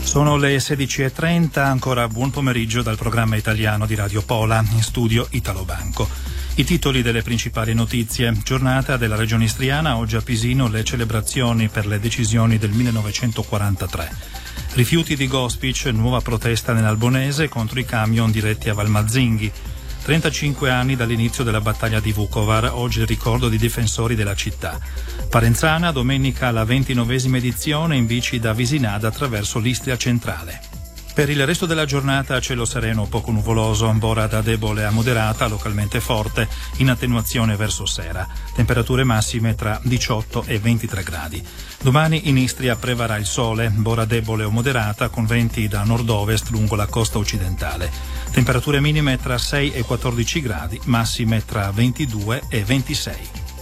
Sono le 16:30, ancora buon pomeriggio dal programma italiano di Radio Pola, in studio Italo Banco. I titoli delle principali notizie. Giornata della Regione Istriana, oggi a Pisino le celebrazioni per le decisioni del 1943. Rifiuti di Gospic, nuova protesta nell'Albonese contro i camion diretti a Valmazzinghi. 35 anni dall'inizio della battaglia di Vukovar, oggi il ricordo di difensori della città. Parenzana, domenica la 29esima edizione in bici da Visinada attraverso l'Istria centrale. Per il resto della giornata cielo sereno poco nuvoloso, bora da debole a moderata, localmente forte, in attenuazione verso sera. Temperature massime tra 18 e 23 gradi. Domani in Istria prevarrà il sole, bora debole o moderata con venti da nord-ovest lungo la costa occidentale. Temperature minime tra 6 e 14 gradi, massime tra 22 e 26.